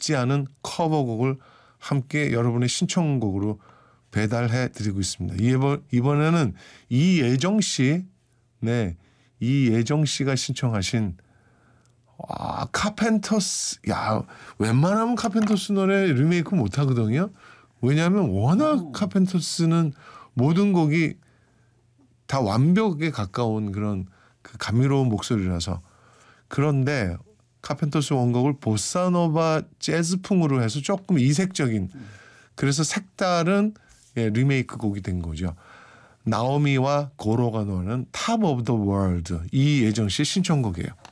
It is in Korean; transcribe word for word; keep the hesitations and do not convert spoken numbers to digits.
잊지 않은 커버곡을 함께 여러분의 신청곡으로 배달해 드리고 있습니다. 이번, 이번에는 이예정 씨, 네, 이예정 씨가 신청하신 아, 카펜터스. 야, 웬만하면 카펜터스 노래 리메이크 못 하거든요. 왜냐하면 워낙 오. 카펜터스는 모든 곡이 다 완벽에 가까운 그런 그 감미로운 목소리라서. 그런데 카펜터스 원곡을 보사노바 재즈풍으로 해서 조금 이색적인, 그래서 색다른 예, 리메이크 곡이 된 거죠. 나오미와 고로가 노래는 탑 오브 더 월드, 이예정 씨 신청곡이에요.